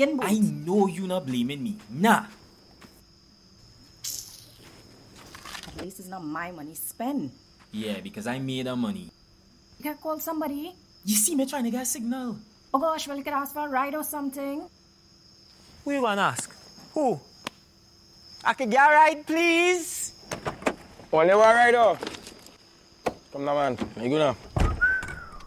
chicken boat. I know you not blaming me. Nah. At least it's not my money spent. Yeah, because I made the money. You can call somebody. You see me trying to get a signal. Oh gosh, well, you could ask for a ride or something. Who you gonna ask? Who? I can get a ride, please? Only one ride up. Come now, man. You go now.